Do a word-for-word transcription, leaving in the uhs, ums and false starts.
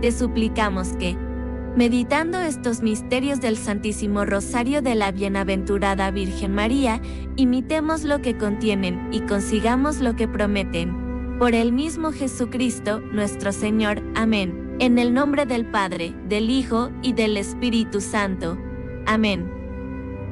te suplicamos que, meditando estos misterios del Santísimo Rosario de la Bienaventurada Virgen María, imitemos lo que contienen y consigamos lo que prometen. Por el mismo Jesucristo, nuestro Señor. Amén. En el nombre del Padre, del Hijo y del Espíritu Santo. Amén.